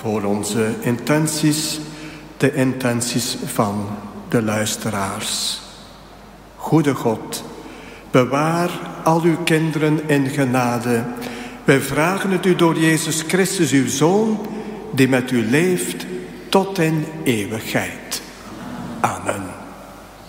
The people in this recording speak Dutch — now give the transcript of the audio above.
voor onze intenties, de intenties van de luisteraars. Goede God, bewaar al uw kinderen in genade. Wij vragen het u door Jezus Christus, uw Zoon, die met u leeft tot in eeuwigheid. Amen.